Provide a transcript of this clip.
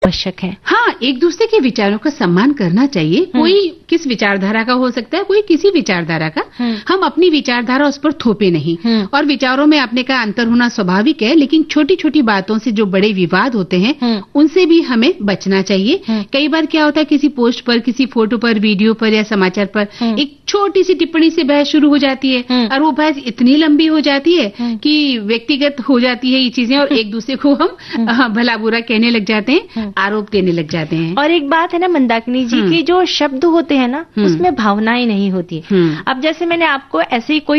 आवश्यक है? हाँ, एक दूसरे के विचारों का सम्मान करना चाहिए। कोई किस विचारधारा का हो सकता है, कोई किसी विचारधारा का। हम अपनी विचारधारा उस पर थोपे नहीं। और विचारों में अपने का अंतर होना स्वाभाविक है, लेकिन छोटी छोटी बातों से जो बड़े विवाद होते हैं उनसे भी हमें बचना चाहिए। कई बार क्या होता है, किसी पोस्ट पर, किसी फोटो पर, वीडियो पर या समाचार पर एक छोटी सी टिप्पणी से बहस शुरू हो जाती है और वो बहस इतनी लंबी हो जाती है कि व्यक्तिगत हो जाती है ये चीजें और एक दूसरे को हम भला बुरा कहने लग जाते हैं, आरोप देने लग जाते हैं। और एक बात है ना मंदाकिनी जी की जो शब्द होते हैं ना उसमें भावनाएं नहीं होती। अब जैसे मैंने आपको ऐसे ही कोई